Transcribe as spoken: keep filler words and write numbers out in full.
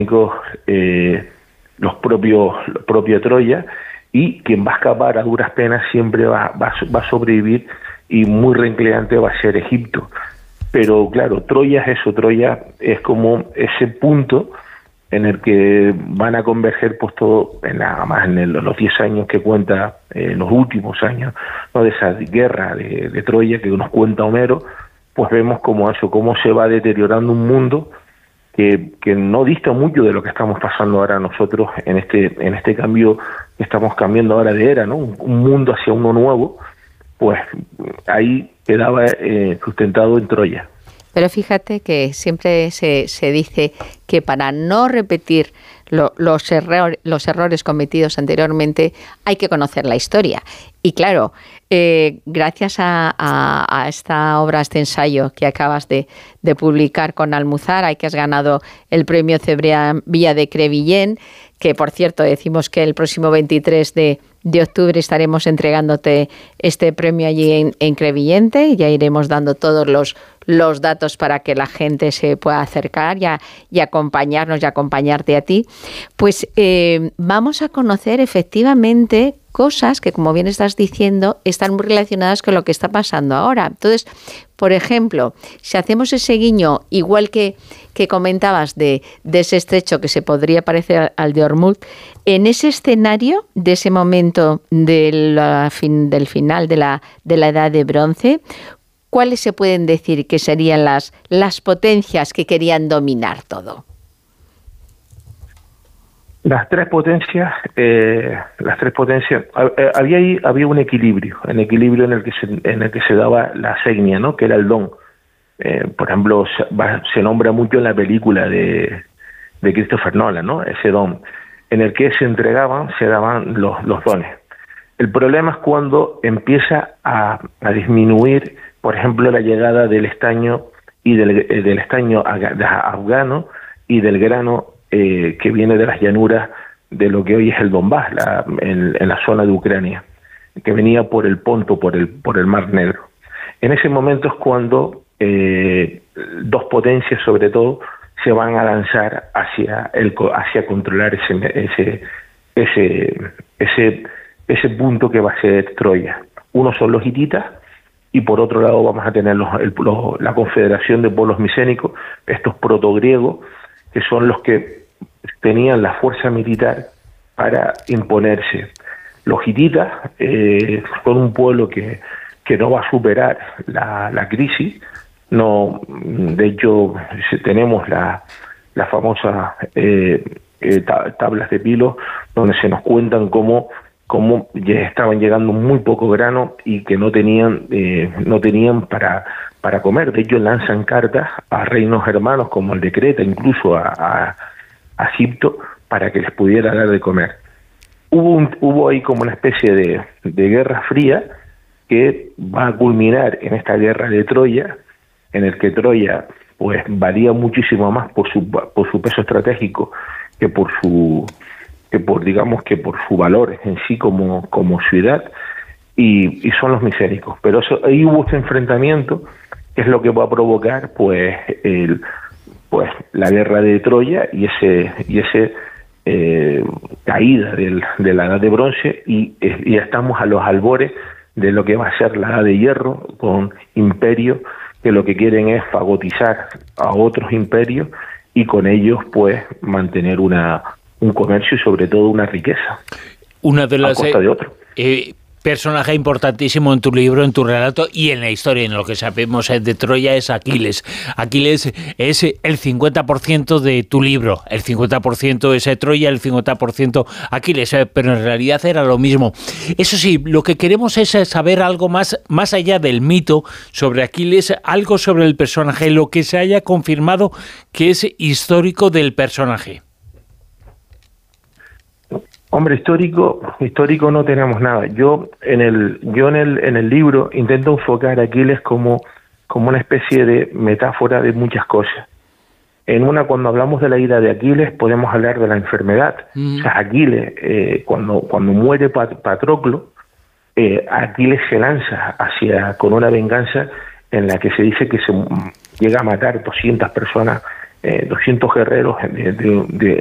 eh, los propios los propio Troya, y quien va a escapar a duras penas siempre va, va, va a sobrevivir, y muy reincleante va a ser Egipto. Pero claro, Troya es eso, Troya es como ese punto en el que van a converger pues todo, en nada más en el, los diez años que cuenta, eh, los últimos años, ¿no?, de esa guerra de, de Troya que nos cuenta Homero. Pues vemos como eso, cómo se va deteriorando un mundo que, que no dista mucho de lo que estamos pasando ahora nosotros en este en este cambio que estamos cambiando ahora de era, ¿no? Un, un mundo hacia uno nuevo, pues ahí quedaba eh, sustentado en Troya. Pero fíjate que siempre se, se dice que para no repetir lo, los, error, los errores cometidos anteriormente hay que conocer la historia. Y claro, eh, gracias a, a, a esta obra, este ensayo que acabas de, de publicar con Almuzara y que has ganado el premio Cebrián Villa de Crevillent, que por cierto decimos que el próximo veintitrés de, de octubre estaremos entregándote este premio allí en, en Crevillente, y ya iremos dando todos los, los datos para que la gente se pueda acercar y, a, y acompañarnos y acompañarte a ti. Pues eh, vamos a conocer efectivamente cosas que, como bien estás diciendo, están muy relacionadas con lo que está pasando ahora. Entonces, por ejemplo, si hacemos ese guiño, igual que, que comentabas de, de ese estrecho que se podría parecer al de Hormuz, en ese escenario de ese momento de la fin, del final de la, de la Edad de Bronce, ¿cuáles se pueden decir que serían las, las potencias que querían dominar todo? Las tres potencias, eh, las tres potencias, había ahí había un equilibrio, un equilibrio en el que se, en el que se daba la seña, ¿no?, que era el don. Eh, por ejemplo, se, va, se nombra mucho en la película de, de Christopher Nolan, ¿no?, ese don, en el que se entregaban, se daban los, los dones. El problema es cuando empieza a, a disminuir, por ejemplo, la llegada del estaño y del, del estaño afgano y del grano Eh, que viene de las llanuras de lo que hoy es el Donbass, la, en, en la zona de Ucrania, que venía por el Ponto, por el por el Mar Negro. En ese momento es cuando eh, dos potencias, sobre todo, se van a lanzar hacia el hacia controlar ese ese ese ese ese punto que va a ser Troya. Uno son los hititas, y por otro lado vamos a tener los, el, los, la Confederación de Pueblos Micénicos, estos protogriegos, que son los que tenían la fuerza militar para imponerse. Los hititas eh, son un pueblo que, que no va a superar la, la crisis. No, de hecho, tenemos la, la famosa eh, eh, tablas de Pilo, donde se nos cuentan cómo, cómo ya estaban llegando muy poco grano y que no tenían, eh, no tenían para... para comer. De hecho, lanzan cartas a reinos hermanos como el de Creta, incluso a, a, a Egipto, para que les pudiera dar de comer. Hubo, un, hubo ahí como una especie de, de guerra fría que va a culminar en esta guerra de Troya, en el que Troya pues valía muchísimo más por su por su peso estratégico que por su que por digamos que por su valor en sí como como ciudad, y, y son los micénicos. Pero eso, ahí hubo este enfrentamiento, que es lo que va a provocar pues el pues la guerra de Troya y ese y ese eh, caída del, de la Edad de Bronce, y, y estamos a los albores de lo que va a ser la Edad de Hierro, con imperios que lo que quieren es fagotizar a otros imperios y con ellos pues mantener una un comercio y sobre todo una riqueza una de las, a costa de otro. Eh, personaje importantísimo en tu libro, en tu relato y en la historia, en lo que sabemos de Troya, es Aquiles. Aquiles es el cincuenta por ciento de tu libro, el cincuenta por ciento es Troya, el cincuenta por ciento Aquiles, pero en realidad era lo mismo. Eso sí, lo que queremos es saber algo más, más allá del mito sobre Aquiles, algo sobre el personaje, lo que se haya confirmado que es histórico del personaje. Hombre, histórico, histórico no tenemos nada. Yo en el, yo en el, en el libro intento enfocar a Aquiles como, como una especie de metáfora de muchas cosas. En una, cuando hablamos de la ira de Aquiles, podemos hablar de la enfermedad. Mm. O sea, Aquiles, eh, cuando, cuando muere Pat, Patroclo, eh, Aquiles se lanza hacia, con una venganza en la que se dice que se llega a matar doscientas personas eh, doscientos guerreros de, de, de